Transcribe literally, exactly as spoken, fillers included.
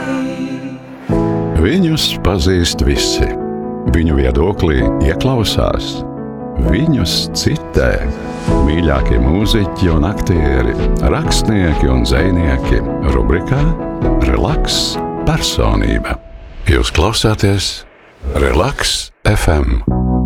Viņus pazīst visi. Viņu viedoklī ieklausās. Viņus citē mīļākie mūziķi un aktieri, rakstnieki un dzejnieki. Rubrikā Relaks personība. Jūs klausāties Relaks F M.